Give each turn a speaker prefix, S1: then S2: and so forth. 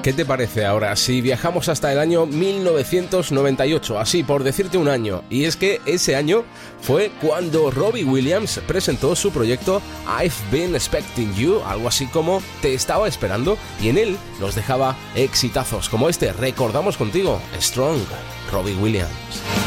S1: ¿Qué te parece ahora si viajamos hasta el año 1998? Así, por decirte un año. Y es que ese año fue cuando Robbie Williams presentó su proyecto I've Been Expecting You, algo así como Te estaba esperando, y en él nos dejaba exitazos como este. Recordamos contigo, Strong, Robbie Williams.